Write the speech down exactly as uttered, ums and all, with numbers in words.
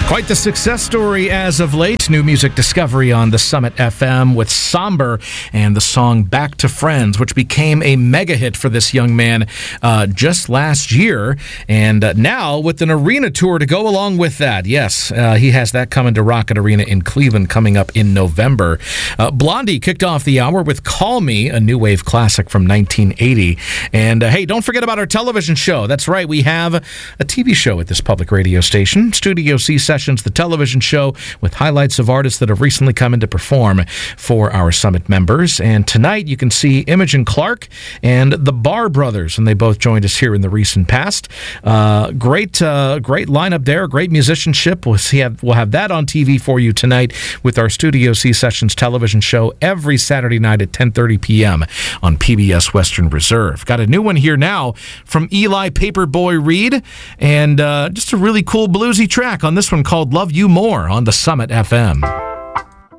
Quite the success story as of late. New music discovery on the Summit F M with Somber and the song Back to Friends, which became a mega hit for this young man uh, just last year. And uh, now with an arena tour to go along with that. Yes, uh, he has that coming to Rocket Arena in Cleveland coming up in November. Uh, Blondie kicked off the hour with Call Me, a new wave classic from nineteen eighty. And uh, hey, don't forget about our television show. That's right, we have a T V show at this public radio station, Studio C Sessions, the television show with highlights of artists that have recently come in to perform for our Summit members. And tonight you can see Imogen Clark and the Barr Brothers, and they both joined us here in the recent past. Uh, great uh, great lineup there, great musicianship. We'll, see, we'll have that on T V for you tonight with our Studio C Sessions television show every Saturday night at ten thirty p.m. on P B S Western Reserve. Got a new one here now from Eli Paperboy Reed, and uh, just a really cool bluesy track on this one called Love You More on the Summit F M.